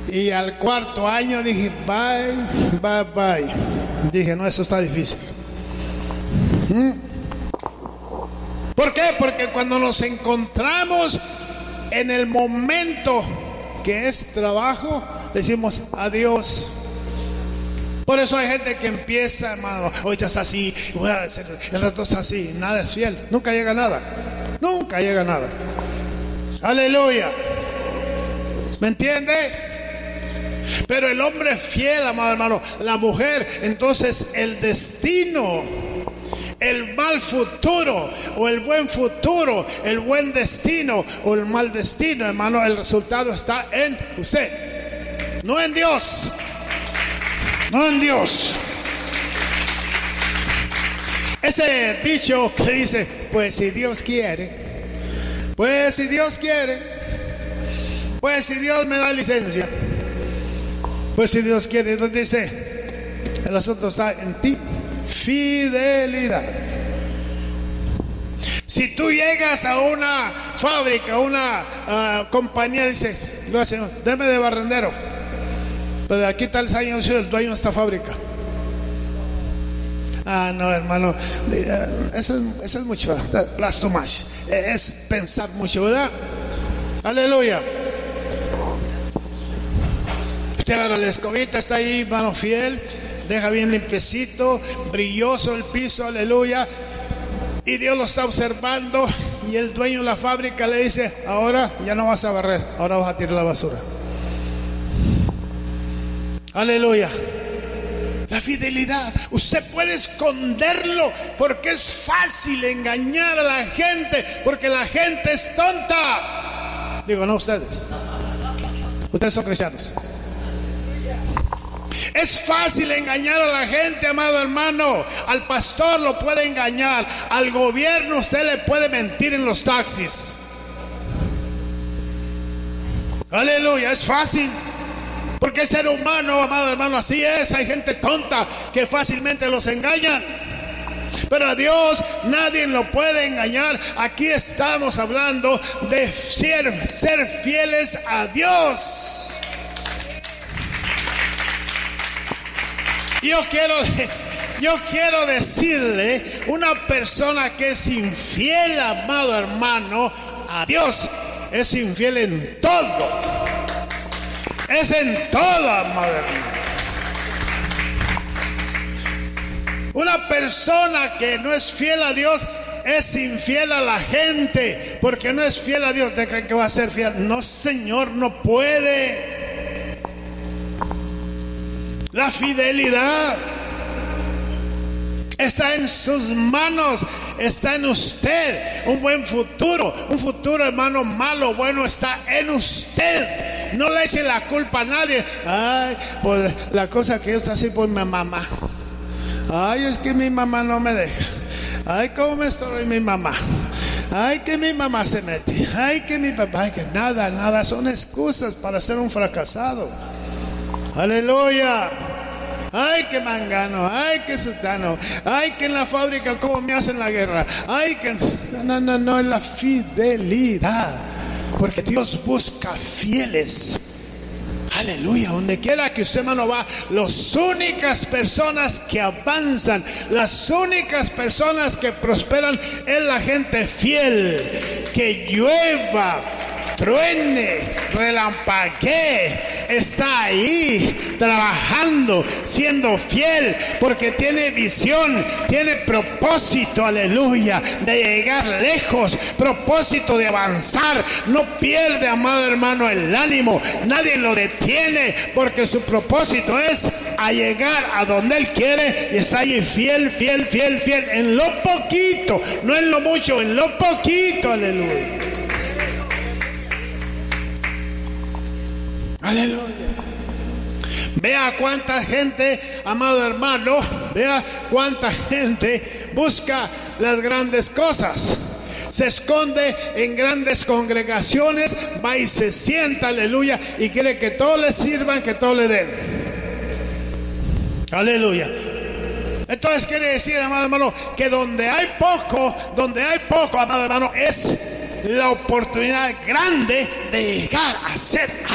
Y al cuarto año dije, bye. Dije, no, eso está difícil. ¿Por qué? Porque cuando nos encontramos en el momento que es trabajo, decimos adiós. Por eso hay gente que empieza, hermano, ahorita es así, voy a hacer, el rato es así, nada es fiel, nunca llega nada. Aleluya. ¿Me entiende? Pero el hombre es fiel, amado hermano. La mujer, entonces el destino, el mal futuro o el buen futuro, el buen destino o el mal destino, hermano, el resultado está en usted, no en Dios. No en Dios. Ese dicho que dice, pues si Dios quiere, pues si Dios me da licencia, pues si Dios quiere, entonces dice, el asunto está en ti, fidelidad. Si tú llegas a una fábrica, a una compañía, dice, lo hace, deme de barrendero, pero de aquí tal años el dueño de esta fábrica. No, hermano, eso es mucho, that's too much. Es pensar mucho, ¿verdad? Aleluya. Usted agarra la escobita, está ahí, hermano, fiel, deja bien limpiecito, brilloso el piso, aleluya. Y Dios lo está observando y el dueño de la fábrica le dice, ahora ya no vas a barrer, ahora vas a tirar la basura. Aleluya. La fidelidad, usted puede esconderlo porque es fácil engañar a la gente, porque la gente es tonta. Digo, no ustedes. Ustedes son cristianos. Es fácil engañar a la gente, amado hermano. Al pastor lo puede engañar, al gobierno usted le puede mentir en los taxis. Aleluya, es fácil. Porque el ser humano, amado hermano, así es. Hay gente tonta que fácilmente los engañan. Pero a Dios nadie lo puede engañar. Aquí estamos hablando de ser fieles a Dios. Yo quiero decirle, una persona que es infiel, amado hermano, a Dios, es infiel en todo. Es en todo, amado hermano. Una persona que no es fiel a Dios es infiel a la gente, porque no es fiel a Dios. ¿Usted cree que va a ser fiel? No, Señor, no puede. La fidelidad está en sus manos, está en usted. Un buen futuro, un futuro, hermano, malo, bueno, está en usted. No le eche la culpa a nadie. Ay, pues la cosa que yo estoy así por mi mamá. Ay, es que mi mamá no me deja. Ay, cómo me estoy mi mamá. Ay, que mi mamá se mete. Ay, que mi papá. Ay, que nada son excusas para ser un fracasado. Aleluya. Ay, que mangano, ay, que sutano, ay, que en la fábrica cómo me hacen la guerra, ay, que no, es la fidelidad, porque Dios busca fieles. Aleluya, donde quiera que usted, hermano, va, las únicas personas que avanzan, las únicas personas que prosperan es la gente fiel. Que llueva, truene, relampaguee, está ahí trabajando, siendo fiel, porque tiene visión, tiene propósito, aleluya, de llegar lejos, propósito de avanzar. No pierde, amado hermano, el ánimo, nadie lo detiene, porque su propósito es a llegar a donde él quiere, y está ahí fiel, en lo poquito, no en lo mucho, en lo poquito, aleluya. Aleluya. Vea cuánta gente, amado hermano, vea cuánta gente busca las grandes cosas. Se esconde en grandes congregaciones, va y se sienta, aleluya, y quiere que todos le sirvan, que todos le den. Aleluya. Entonces quiere decir, amado hermano, que donde hay poco, amado hermano, es la oportunidad grande de llegar a ser